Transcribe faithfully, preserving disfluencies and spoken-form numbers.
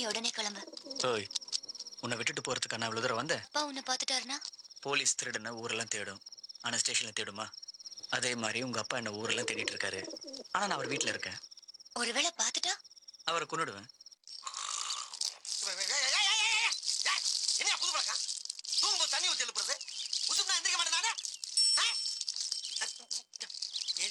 வண்டி உடனே கிளம்பு. ஓய், உன்னை விட்டுட்டு போறதுக்கு நான் இவ்வளவு தூரம் வந்தேன். அப்பா உன்னை பாத்துட்டாருன்னா? போலீஸ் திருடுன ஊரெல்லாம் தேடும், ஆனா ஸ்டேஷன்ல தேடுமா? அதே மாதிரி உங்க அப்பா என்ன ஊரெல்லாம் தேடிட்டு இருக்காரு, ஆனா நான் அவர் வீட்டுல இருக்கேன். ஒருவேளை பாத்துட்டா அவரை கொன்னுடுவேன்.